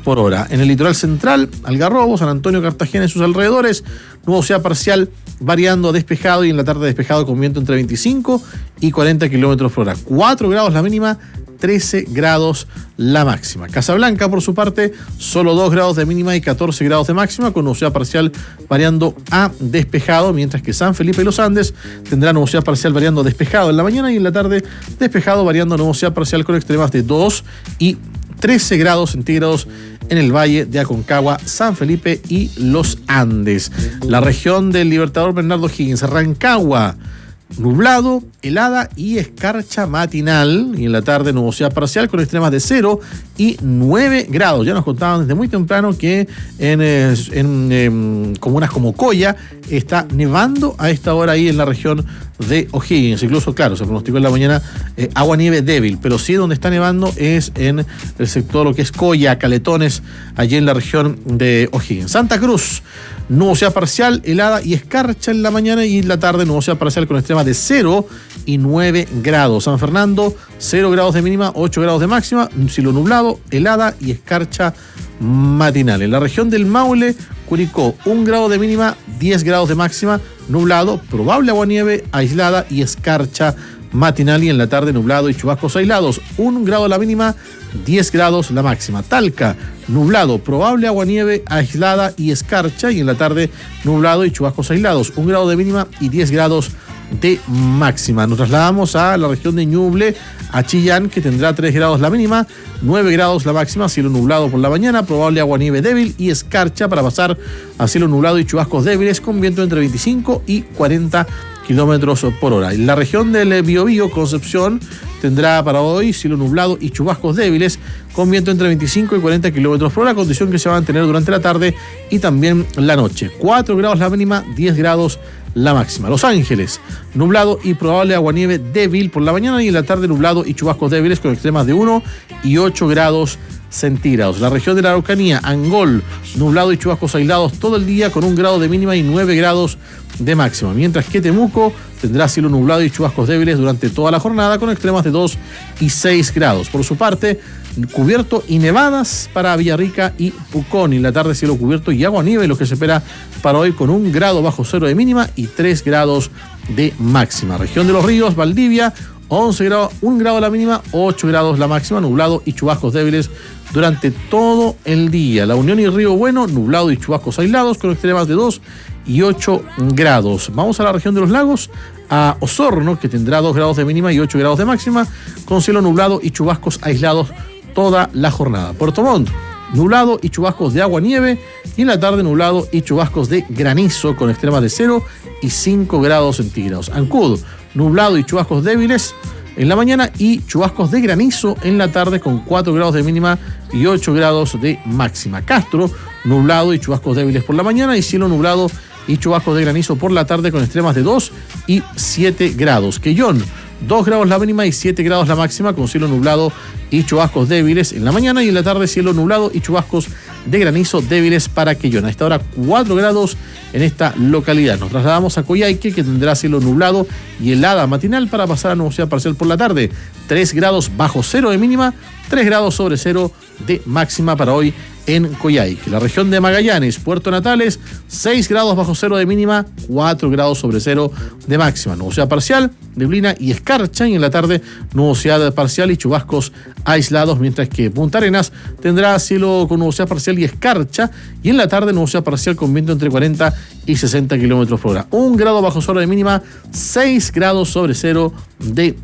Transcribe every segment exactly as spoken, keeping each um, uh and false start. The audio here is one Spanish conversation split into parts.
por hora. En el litoral central, Algarrobo, San Antonio, Cartagena y sus alrededores, nubosidad parcial variando a despejado y en la tarde despejado con viento entre veinticinco y cuarenta kilómetros por hora. cuatro grados la mínima, trece grados la máxima. Casablanca, por su parte, solo dos grados de mínima y catorce grados de máxima, con nubosidad parcial variando a despejado, mientras que San Felipe y los Andes tendrán nubosidad parcial variando a despejado en la mañana y en la tarde despejado variando a nubosidad parcial con extremas de dos y trece grados centígrados en el valle de Aconcagua, San Felipe y los Andes. La región del Libertador Bernardo O'Higgins, Rancagua, nublado, helada y escarcha matinal, y en la tarde nubosidad parcial con extremas de cero y nueve grados. Ya nos contaban desde muy temprano que en, en, en comunas como Coya está nevando a esta hora ahí en la región de O'Higgins. Incluso, claro, se pronosticó en la mañana eh, agua nieve débil, pero sí donde está nevando es en el sector lo que es Coya, Caletones, allí en la región de O'Higgins. Santa Cruz, nubosidad parcial, helada y escarcha en la mañana y en la tarde nubosidad parcial con extremas de cero y nueve grados. San Fernando, cero grados de mínima, ocho grados de máxima, cielo nublado, helada y escarcha matinal. En la región del Maule, Curicó, un grado de mínima, diez grados de máxima, nublado, probable aguanieve aislada y escarcha matinal, y en la tarde nublado y chubascos aislados, un grado la mínima, diez grados la máxima. Talca, nublado, probable aguanieve aislada y escarcha, y en la tarde nublado y chubascos aislados, un grado de mínima y diez grados de máxima. Nos trasladamos a la región de Ñuble, a Chillán, que tendrá tres grados la mínima, nueve grados la máxima, cielo nublado por la mañana, probable aguanieve débil y escarcha, para pasar a cielo nublado y chubascos débiles con viento entre veinticinco y cuarenta kilómetros por hora. En la región del Biobío, Concepción, tendrá para hoy cielo nublado y chubascos débiles con viento entre veinticinco y cuarenta kilómetros por hora, condición que se va a mantener durante la tarde y también la noche. cuatro grados la mínima, diez grados la máxima. Los Ángeles, nublado y probable aguanieve débil por la mañana, y en la tarde nublado y chubascos débiles con extremas de uno y ocho grados centígrados. La región de la Araucanía, Angol, nublado y chubascos aislados todo el día con un grado de mínima y nueve grados de máxima, mientras que Temuco tendrá cielo nublado y chubascos débiles durante toda la jornada con extremas de dos y seis grados. Por su parte, cubierto y nevadas para Villarrica y Pucón, y en la tarde cielo cubierto y aguanieve, lo que se espera para hoy con un grado bajo cero de mínima y tres grados de máxima. Región de los Ríos, Valdivia, once grados, un grado la mínima, ocho grados la máxima, nublado y chubascos débiles durante todo el día. La Unión y Río Bueno, nublado y chubascos aislados con extremas de dos y ocho grados. Vamos a la región de los lagos, a Osorno, que tendrá dos grados de mínima y ocho grados de máxima, con cielo nublado y chubascos aislados toda la jornada. Puerto Montt, nublado y chubascos de agua nieve, y en la tarde nublado y chubascos de granizo con extremas de cero y cinco grados centígrados. Ancud, nublado y chubascos débiles en la mañana y chubascos de granizo en la tarde con cuatro grados de mínima y ocho grados de máxima. Castro, nublado y chubascos débiles por la mañana y cielo nublado y chubascos de granizo por la tarde con extremas de dos y siete grados. Quellón, dos grados la mínima y siete grados la máxima, con cielo nublado y chubascos débiles en la mañana, y en la tarde cielo nublado y chubascos de granizo débiles para Quellón. A esta hora cuatro grados en esta localidad. Nos trasladamos a Coyhaique, que tendrá cielo nublado y helada matinal, para pasar a nubosidad parcial por la tarde. tres grados bajo cero de mínima, tres grados sobre cero de máxima para hoy en Coyhaique. La región de Magallanes, Puerto Natales, seis grados bajo cero de mínima, cuatro grados sobre cero de máxima. Nubosidad parcial, neblina y escarcha, y en la tarde nubosidad parcial y chubascos aislados, mientras que Punta Arenas tendrá cielo con nubosidad parcial y escarcha, y en la tarde nubosidad parcial con viento entre cuarenta y sesenta kilómetros por hora. Un grado bajo cero de mínima, seis grados sobre cero de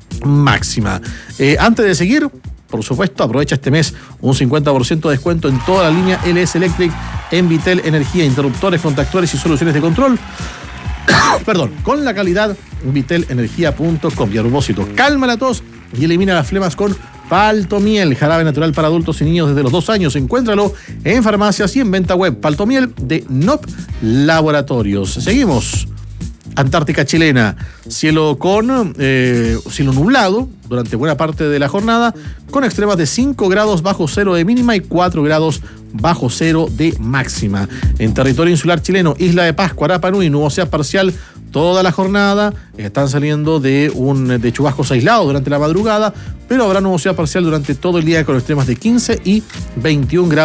máxima. Eh, antes de seguir, por supuesto, aprovecha este mes un cincuenta por ciento de descuento en toda la línea L S Electric en Vitel Energía, interruptores, contactores y soluciones de control. Perdón, con la calidad vitel energía punto com. Y a propósito, calma la tos y elimina las flemas con Paltomiel, jarabe natural para adultos y niños desde los dos años. Encuéntralo en farmacias y en venta web. Paltomiel de N O P Laboratorios. Seguimos. Antártica chilena, cielo con eh, cielo nublado durante buena parte de la jornada, con extremas de cinco grados bajo cero de mínima y cuatro grados bajo cero de máxima. En territorio insular chileno, Isla de Pascua, Rapa Nui, nubosidad parcial toda la jornada. Están saliendo de un de chubascos aislados durante la madrugada, pero habrá nubosidad parcial durante todo el día con extremas de quince y veintiún grados.